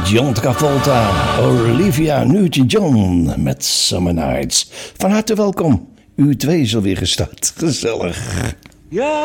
John Travolta, Olivia Newton-John met Summer Nights. Van harte welkom. Uur 2 is alweer gestart. Gezellig. Ja.